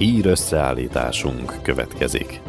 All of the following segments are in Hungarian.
Hír összeállításunk következik.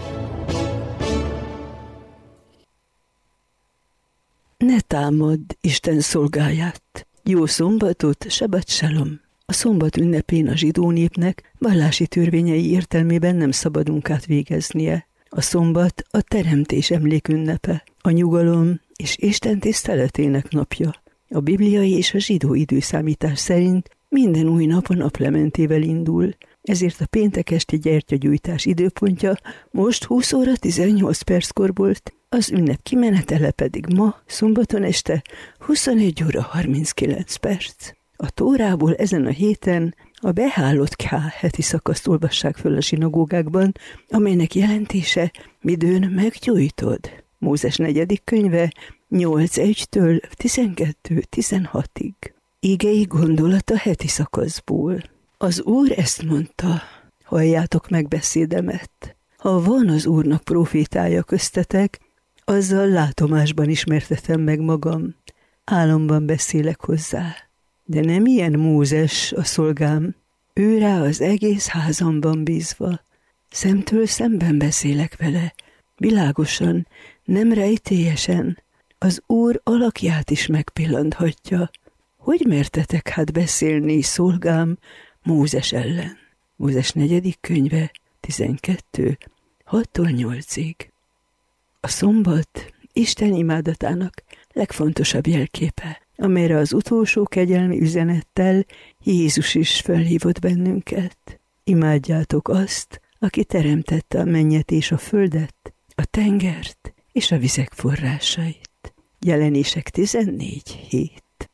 Ne támadd Isten szolgáját! Jó szombatot, Sabat Shalom! A szombat ünnepén a zsidó népnek vallási törvényei értelmében nem szabad munkát végeznie. A szombat a teremtés emlékünnepe, a nyugalom és Isten tiszteletének napja. A bibliai és a zsidó időszámítás szerint minden új nap a naplementével indul, ezért a péntek esti gyertyagyújtás időpontja most 20 óra 18 perckor volt, az ünnep kimenetele pedig ma, szombaton este 21 óra 39 perc. A Tórából ezen a héten a Behálott K heti szakaszt olvassák föl a zsinagógákban, amelynek jelentése midőn meggyújtod. Mózes 4. könyve 8.1-től 12.16-ig. Igei gondolat a heti szakaszból. Az Úr ezt mondta, halljátok meg beszédemet. Ha van az Úrnak profétája köztetek, azzal látomásban ismertetem meg magam. Álomban beszélek hozzá. De nem ilyen Mózes a szolgám, ő rá az egész házamban bízva. Szemtől szemben beszélek vele, világosan, nem rejtélyesen. Az Úr alakját is megpillanthatja. Hogy mertetek hát beszélni, szolgám, Mózes ellen? Mózes 4. könyve 12. 6-8-ig. A szombat Isten imádatának legfontosabb jelképe, amelyre az utolsó kegyelmi üzenettel Jézus is felhívott bennünket. Imádjátok azt, aki teremtette a mennyet és a földet, a tengert és a vizek forrásait. Jelenések 14.7.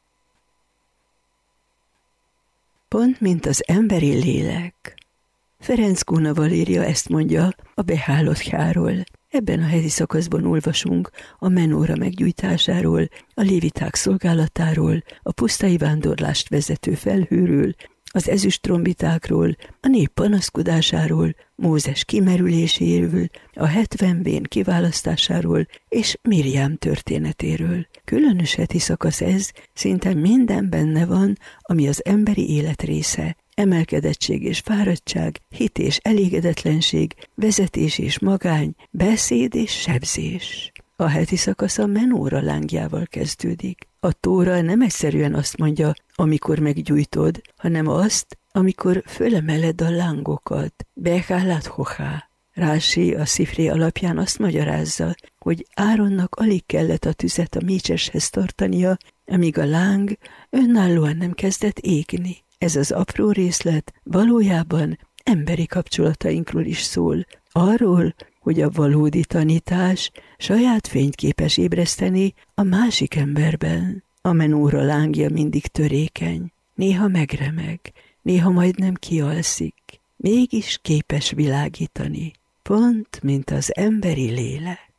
Pont mint az emberi lélek. Ferenc Kóna Valéria ezt mondja a Behálott K-ról. Ebben a heti szakaszban olvasunk a menóra meggyújtásáról, a léviták szolgálatáról, a pusztai vándorlást vezető felhőről, az ezüst trombitákról, a nép panaszkodásáról, Mózes kimerüléséről, a 70 vén kiválasztásáról és Mirjám történetéről. Különös heti szakasz ez, szinte minden benne van, ami az emberi élet része. Emelkedettség és fáradtság, hit és elégedetlenség, vezetés és magány, beszéd és sebzés. A heti szakasz a menóra lángjával kezdődik. A Tóra nem egyszerűen azt mondja, amikor meggyújtod, hanem azt, amikor fölemeled a lángokat. Behálott hochá. Rási a Szifré alapján azt magyarázza, hogy Áronnak alig kellett a tüzet a mécseshez tartania, amíg a láng önállóan nem kezdett égni. Ez az apró részlet valójában emberi kapcsolatainkról is szól. Arról, hogy a valódi tanítás saját fényt képes ébreszteni a másik emberben. A menóra lángja mindig törékeny, néha megremeg, néha majdnem kialszik, mégis képes világítani, pont mint az emberi lélek.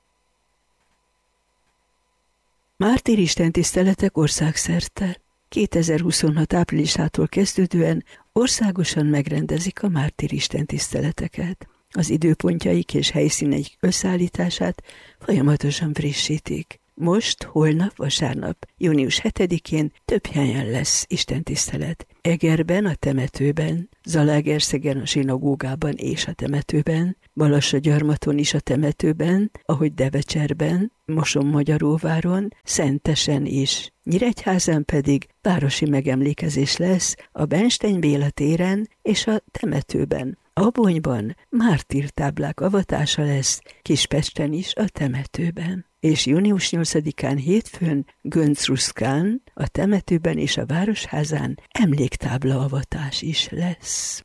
Mártír istentiszteletek országszerte. 2026. áprilisától kezdődően országosan megrendezik a mártír istentiszteleteket. Az időpontjaik és helyszíneik összeállítását folyamatosan frissítik. Most, holnap, vasárnap, június 7-én több helyen lesz istentisztelet. Egerben, a temetőben, Zalaegerszegen, a zsinagógában és a temetőben, Balassagyarmaton is a temetőben, ahogy Devecserben, Mosonmagyaróváron, Szentesen is. Nyíregyházán pedig városi megemlékezés lesz a Bernstein Béla téren és a temetőben. Abonyban mártírtáblák avatása lesz, Kispesten is a temetőben. És június 8-án hétfőn Göncruszkán, a temetőben és a városházán emléktábla avatás is lesz.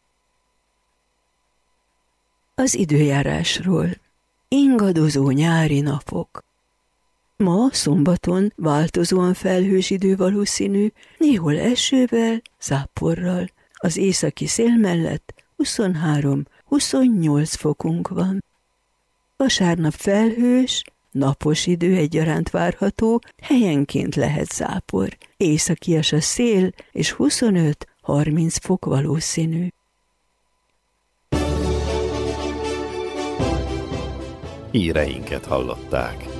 Az időjárásról. Ingadozó nyári napok. Ma szombaton változóan felhős idő valószínű, néhol esővel, záporral. Az északi szél mellett 23-28 fokunk van. Vasárnap felhős, napos idő egyaránt várható, helyenként lehet zápor. Északias a szél, és 25-30 fok valószínű. Híreinket hallották.